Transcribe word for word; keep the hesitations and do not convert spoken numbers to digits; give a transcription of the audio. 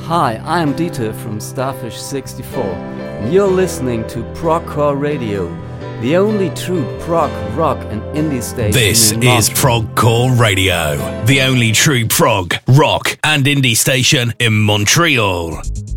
Hi, I am Dieter from Starfish sixty-four, and you're listening to Progcore Radio, the only true prog, rock and indie station. This in is Montreal. Progcore Radio, the only true prog, rock and indie station in Montreal.